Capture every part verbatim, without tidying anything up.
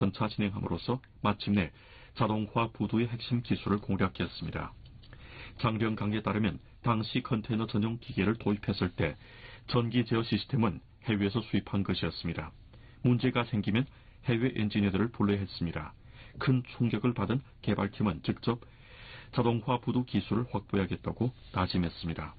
전차 진행함으로써 마침내 자동화 부두의 핵심 기술을 공략했습니다. 장령강에 따르면 당시 컨테이너 전용 기계를 도입했을 때 전기 제어 시스템은 해외에서 수입한 것이었습니다. 문제가 생기면 해외 엔지니어들을 불러야 했습니다. 큰 충격을 받은 개발팀은 직접 자동화 부두 기술을 확보해야겠다고 다짐했습니다.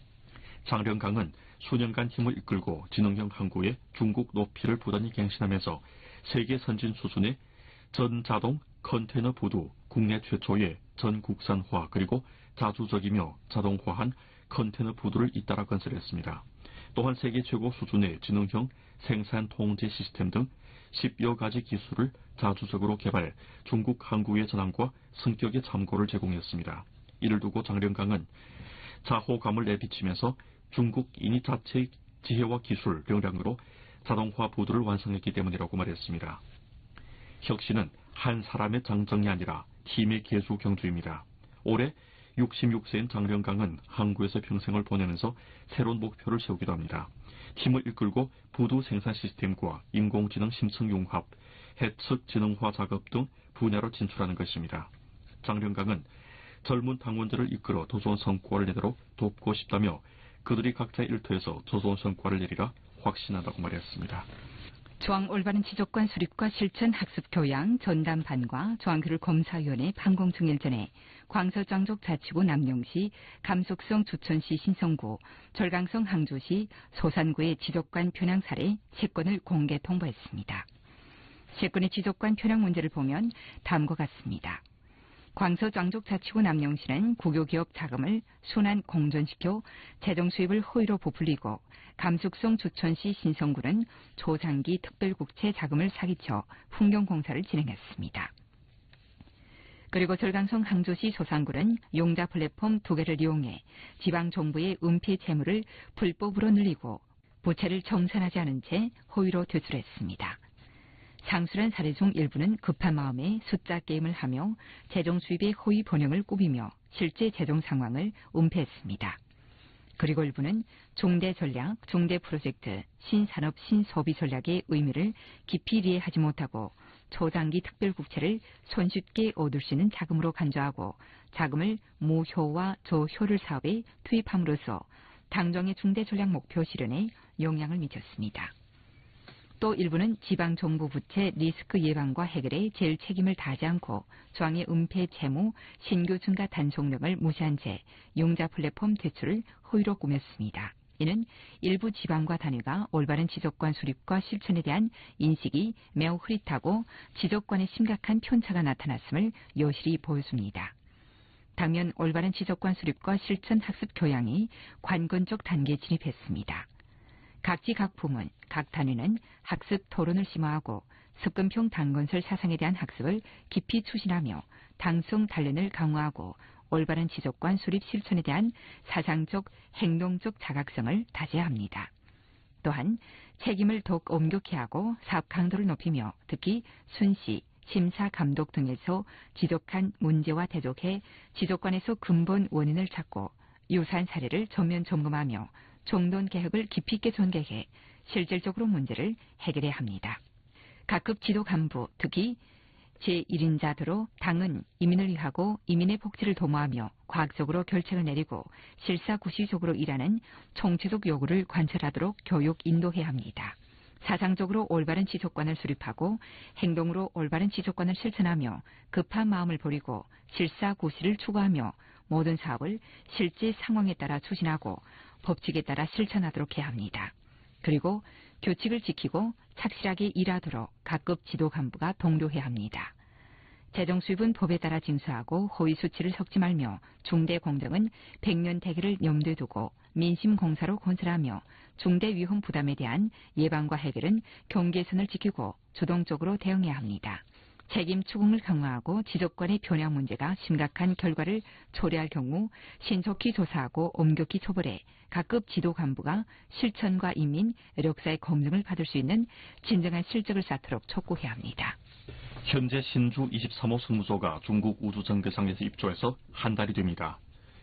장령강은 수년간 힘을 이끌고 지능형 항구에 중국 높이를 부단히 갱신하면서 세계 선진 수준의 전자동 컨테이너 부두 국내 최초의 전국산화 그리고 자주적이며 자동화한 컨테이너 부두를 잇따라 건설했습니다. 또한 세계 최고 수준의 지능형 생산 통제 시스템 등 십여 가지 기술을 자주적으로 개발, 중국 항구의 전황과 성격의 참고를 제공했습니다. 이를 두고 장령강은 자호감을 내비치면서 중국인이 자체의 지혜와 기술, 역량으로 자동화 부두를 완성했기 때문이라고 말했습니다. 혁신은 한 사람의 장정이 아니라 팀의 계수 경주입니다. 올해 육십육 세인 장령강은 항구에서 평생을 보내면서 새로운 목표를 세우기도 합니다. 팀을 이끌고 부두 생산 시스템과 인공지능 심층 융합, 해측 지능화 작업 등 분야로 진출하는 것입니다. 장령강은 젊은 당원들을 이끌어 더 좋은 성과를 내도록 돕고 싶다며 그들이 각자의 일터에서 더 좋은 성과를 내리라 확신한다고 말했습니다. 조항 올바른 지적관 수립과 실천 학습 교양 전담반과 조항교를 검사위원회 판공중일 전에 광서장족 자치구 남영시, 감속성 주천시 신성구, 절강성 항조시, 소산구의 지적관 편향 사례 세 건을 공개 통보했습니다. 세 건의 지적관 편향 문제를 보면 다음과 같습니다. 광서장족 자치구 남영시는 국유기업 자금을 순환 공전시켜 재정 수입을 허위로 부풀리고 감숙성 주천시 신성구는 초장기 특별국채 자금을 사기쳐 풍경공사를 진행했습니다. 그리고 절강성 항조시 소산구는 용자 플랫폼 두 개를 이용해 지방정부의 은폐 재물을 불법으로 늘리고 부채를 정산하지 않은 채 허위로 퇴출했습니다. 상술한 사례 중 일부는 급한 마음에 숫자 게임을 하며 재정 수입의 허위 번영을 꾸미며 실제 재정 상황을 은폐했습니다. 그리고 일부는 중대 전략, 중대 프로젝트, 신산업, 신소비 전략의 의미를 깊이 이해하지 못하고 초장기 특별국채를 손쉽게 얻을 수 있는 자금으로 간주하고 자금을 무효와 저효율 사업에 투입함으로써 당정의 중대 전략 목표 실현에 영향을 미쳤습니다. 또 일부는 지방정부 부채 리스크 예방과 해결에 제일 책임을 다하지 않고 조항의 은폐 채무, 신규 증가 단속령을 무시한 채 용자 플랫폼 대출을 허위로 꾸몄습니다. 이는 일부 지방과 단위가 올바른 지적관 수립과 실천에 대한 인식이 매우 흐릿하고 지적관에 심각한 편차가 나타났음을 여실히 보여줍니다. 당면 올바른 지적관 수립과 실천 학습 교양이 관건적 단계에 진입했습니다. 각지 각 부문, 각 단위는 학습 토론을 심화하고 습근평 당건설 사상에 대한 학습을 깊이 추진하며 당성 단련을 강화하고 올바른 지적관 수립 실천에 대한 사상적, 행동적 자각성을 다져야 합니다. 또한 책임을 더욱 엄격히 하고 사업 강도를 높이며 특히 순시, 심사, 감독 등에서 지적한 문제와 대적해 지적관에서 근본 원인을 찾고 유사한 사례를 전면 점검하며 종돈 개혁을 깊이 있게 전개해 실질적으로 문제를 해결해야 합니다. 각급 지도 간부, 특히 제일 인자도로 당은 이민을 위하고 이민의 복지를 도모하며 과학적으로 결책을 내리고 실사구시적으로 일하는 총체적 요구를 관철하도록 교육 인도해야 합니다. 사상적으로 올바른 지적관을 수립하고 행동으로 올바른 지적관을 실천하며 급한 마음을 버리고 실사구시를 추구하며 모든 사업을 실제 상황에 따라 추진하고 법칙에 따라 실천하도록 해야 합니다. 그리고 규칙을 지키고 착실하게 일하도록 각급 지도 간부가 동료해야 합니다. 재정 수입은 법에 따라 징수하고 허위 수치를 섞지 말며 중대 공정은 백년 대계를 염두에 두고 민심 공사로 건설하며 중대 위험 부담에 대한 예방과 해결은 경계선을 지키고 주동적으로 대응해야 합니다. 책임 추궁을 강화하고 지적관의 편향 문제가 심각한 결과를 초래할 경우 신속히 조사하고 엄격히 처벌해 각급 지도 간부가 실천과 임인, 이력사의 검증을 받을 수 있는 진정한 실적을 쌓도록 촉구해야 합니다. 현재 신주 이십삼 호 승무조가 중국 우주정거장에서 입조해서 한 달이 됩니다.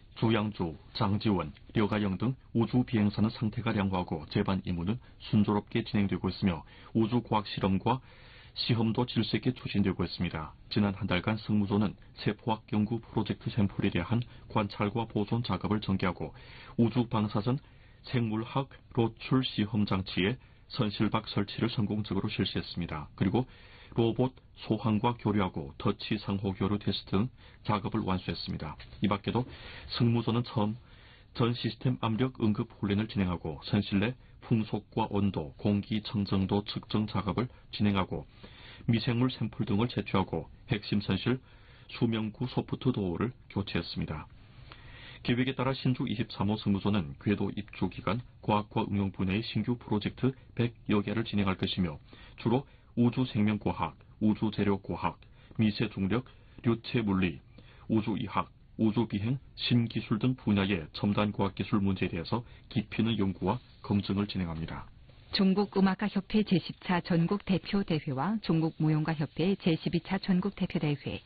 주양주, 장지원, 려가영 등 우주 비행사는 상태가良화하고 제반 임무는 순조롭게 진행되고 있으며 우주과학 실험과 시험도 질서 있게 추진되고 있습니다. 지난 한 달간 승무조는 세포학 연구 프로젝트 샘플에 대한 관찰과 보존 작업을 전개하고 우주 방사선 생물학 로출 시험 장치의 선실박 설치를 성공적으로 실시했습니다. 그리고 로봇 소환과 교류하고 터치 상호 교류 테스트 등 작업을 완수했습니다. 이 밖에도 승무조는 처음 전 시스템 압력 응급 훈련을 진행하고 선실 내 풍속과 온도, 공기 청정도 측정 작업을 진행하고 미생물 샘플 등을 채취하고 핵심 선실 수명구 소프트 도어를 교체했습니다. 계획에 따라 신주 이십삼 호 승무조는 궤도 입주 기간 과학과 응용 분야의 신규 프로젝트 백여 개를 진행할 것이며 주로 우주생명과학, 우주재료과학, 미세중력, 류체물리, 우주이학, 우주비행, 신기술 등 분야의 첨단 과학기술 문제에 대해서 깊이 있는 연구와 검증을 진행합니다. 중국음악가협회 제십 차 전국대표대회와 중국무용가협회 제십이 차 전국대표대회,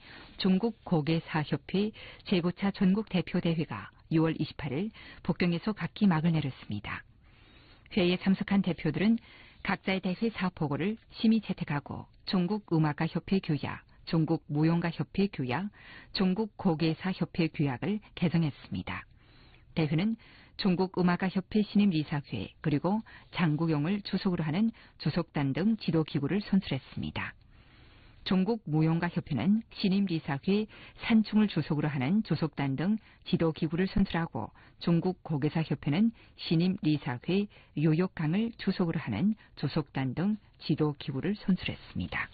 중국고개사협회 제구 차 전국대표대회가 유월 이십팔일 북경에서 각기 막을 내렸습니다. 회의에 참석한 대표들은 각자의 대회 사포고를 심의 채택하고 중국음악가협회 규약, 중국무용가협회 규약, 중국고개사협회 규약을 개정했습니다. 대회는 중국음악가협회 신임이사회 그리고 장구용을 주석으로 하는 주석단 등 지도기구를 선출했습니다. 중국무용가협회는 신임이사회 산충을 주석으로 하는 주석단 등 지도기구를 선출하고 중국고개사협회는 신임리사회 요역강을 주석으로 하는 주석단 등 지도기구를 선출했습니다.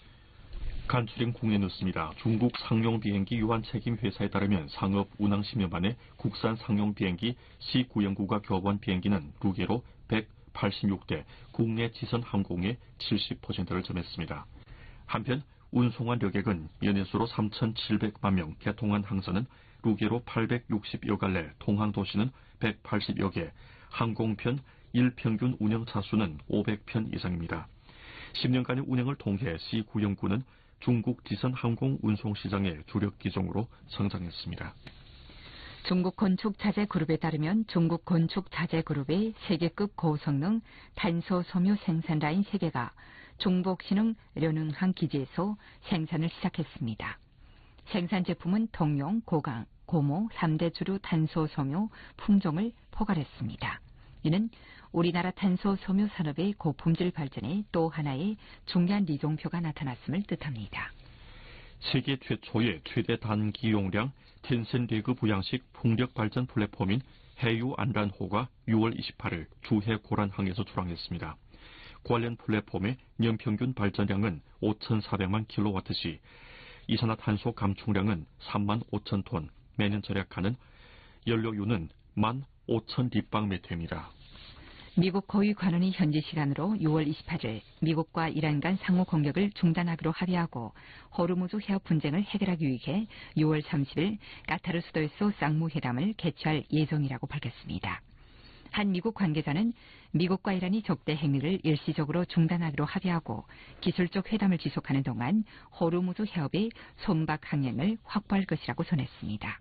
간추린 국내 뉴스입니다. 중국 상용 비행기 유한 책임 회사에 따르면 상업 운항 십 년 만에 국산 상용 비행기 씨 구형구가 교환 비행기는 루게로 백팔십육 대, 국내 지선 항공의 칠십 퍼센트를 점했습니다. 한편 운송한 여객은 연회수로 삼천칠백만 명, 개통한 항선은 루게로 팔백육십여 갈래, 통항 도시는 백팔십여 개, 항공편 일평균 운영 차수는 오백 편 이상입니다. 십 년간의 운행을 통해 씨 구형구는 중국 지선 항공 운송 시장의 주력 기종으로 성장했습니다. 중국 건축자재그룹에 따르면 중국 건축자재그룹의 세계급 고성능 탄소 섬유 생산 라인 세 개가 중복신흥 련흥항 기지에서 생산을 시작했습니다. 생산 제품은 통용, 고강, 고모 삼 대 주류 탄소 섬유 품종을 포괄했습니다. 이는 우리나라 탄소 섬유 산업의 고품질 발전에 또 하나의 중요한 리종표가 나타났음을 뜻합니다. 세계 최초의 최대 단기 용량 텐센리그 부양식 풍력 발전 플랫폼인 해유 안란호가 유월 이십팔일 주해 고란항에서 출항했습니다. 관련 플랫폼의 연평균 발전량은 오천사백만 킬로와트시, 이산화탄소 감축량은 삼만 오천 톤, 매년 절약하는 연료유는 만 오천立方미터입니다. 미국 고위 관원이 현지 시간으로 유월 이십팔일 미국과 이란 간 상호 공격을 중단하기로 합의하고 호르무즈 해협 분쟁을 해결하기 위해 유월 삼십일 카타르 수도에서 쌍무회담을 개최할 예정이라고 밝혔습니다. 한 미국 관계자는 미국과 이란이 적대 행위를 일시적으로 중단하기로 합의하고 기술적 회담을 지속하는 동안 호르무즈 해협의 선박 항행을 확보할 것이라고 전했습니다.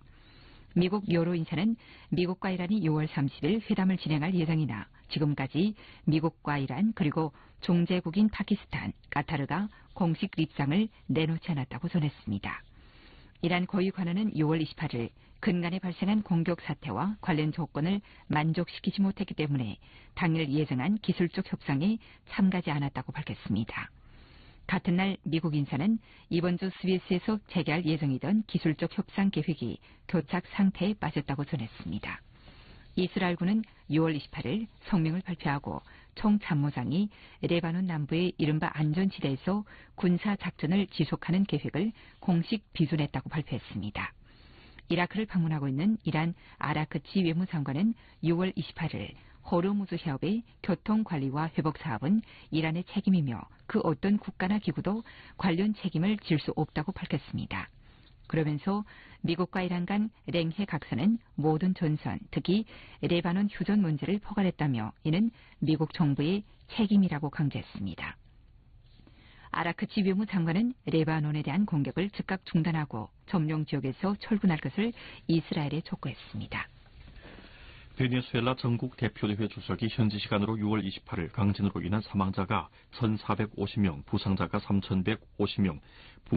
미국 여러 인사는 미국과 이란이 유월 삼십일 회담을 진행할 예정이나 지금까지 미국과 이란 그리고 종제국인 파키스탄, 카타르가 공식 입장을 내놓지 않았다고 전했습니다. 이란 고위 관원은 유월 이십팔일 근간에 발생한 공격 사태와 관련 조건을 만족시키지 못했기 때문에 당일 예정한 기술적 협상에 참가하지 않았다고 밝혔습니다. 같은 날 미국 인사는 이번 주 스위스에서 재개할 예정이던 기술적 협상 계획이 교착 상태에 빠졌다고 전했습니다. 이스라엘군은 유월 이십팔일 성명을 발표하고 총참모장이 레바논 남부의 이른바 안전지대에서 군사작전을 지속하는 계획을 공식 비준했다고 발표했습니다. 이라크를 방문하고 있는 이란 아라크치 외무장관은 유월 이십팔일 호르무즈 해협의 교통관리와 회복 사업은 이란의 책임이며 그 어떤 국가나 기구도 관련 책임을 질 수 없다고 밝혔습니다. 그러면서 미국과 이란 간 랭해 각서는 모든 전선, 특히 레바논 휴전 문제를 포괄했다며 이는 미국 정부의 책임이라고 강조했습니다. 아라크치 외무장관은 레바논에 대한 공격을 즉각 중단하고 점령 지역에서 철군할 것을 이스라엘에 촉구했습니다. 베네수엘라 전국 대표대회 주석이 현지 시간으로 유월 이십팔일 강진으로 인한 사망자가 천사백오십 명, 부상자가 삼천백오십 명,